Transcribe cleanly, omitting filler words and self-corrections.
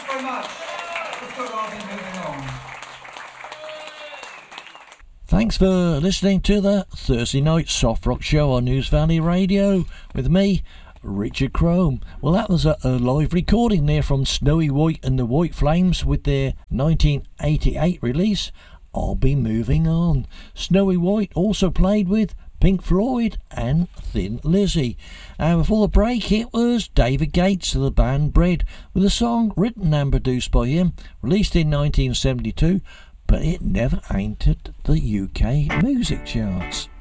very much. Let's go, I'll be moving on. Thanks for listening to the Thursday night soft rock show on News Valley Radio with me, Richard Crome. Well, that was a live recording there from Snowy White and the White Flames with their 1988 release, I'll Be Moving On. Snowy White also played with Pink Floyd and Thin Lizzy. And before the break, it was David Gates of the band Bread with a song written and produced by him, released in 1972, but it never entered the UK music charts.